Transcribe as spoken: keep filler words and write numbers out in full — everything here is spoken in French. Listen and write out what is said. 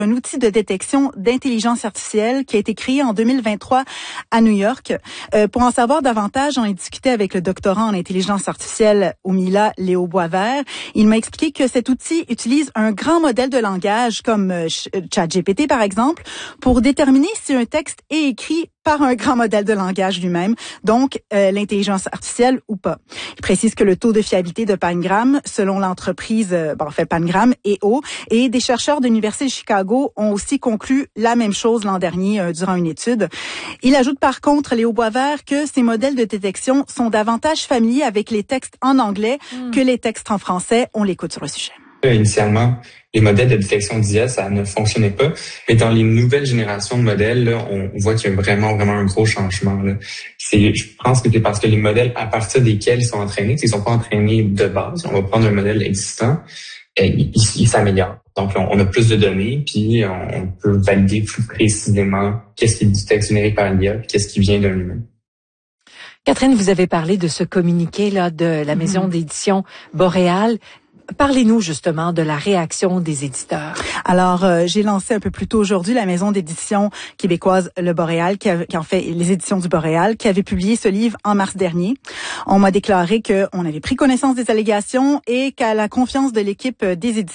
un outil de détection d'intelligence artificielle qui a été créé en deux mille vingt-trois à New York. Euh, pour en savoir davantage, on a discuté avec le doctorant en intelligence artificielle au Mila, Léo Boisvert. Il m'a expliqué que cet outil utilise un grand modèle de langage comme euh, ChatGPT par exemple pour déterminer si un texte est écrit par un grand modèle de langage lui-même, donc euh, l'intelligence artificielle ou pas. Il précise que le taux de fiabilité de Pangram, selon l'entreprise, euh, bon, en fait Pangram, est haut, et des chercheurs de l'Université de Chicago ont aussi conclu la même chose l'an dernier euh, durant une étude. Il ajoute par contre, Léo Boisvert, que ces modèles de détection sont davantage familiers avec les textes en anglais mm. que les textes en français. On l'écoute sur le sujet. Initialement, les modèles de détection d'I A, ça ne fonctionnait pas. Mais dans les nouvelles générations de modèles, là, on voit qu'il y a vraiment, vraiment un gros changement. Là. C'est, je pense que c'est parce que les modèles à partir desquels ils sont entraînés, ils sont pas entraînés de base. On va prendre un modèle existant, et il, il s'améliore. Donc, on, on a plus de données, puis on, on peut valider plus précisément qu'est-ce qui est du texte généré par l'I A, puis qu'est-ce qui vient d'un humain. Catherine, vous avez parlé de ce communiqué-là de la maison mm-hmm. d'édition Boréal. Parlez-nous justement de la réaction des éditeurs. Alors, euh, j'ai lancé un peu plus tôt aujourd'hui la maison d'édition québécoise Le Boréal, qui, a, qui en fait les éditions du Boréal, qui avait publié ce livre en mars dernier. On m'a déclaré qu'on avait pris connaissance des allégations et qu'à la confiance de l'équipe des éditeurs,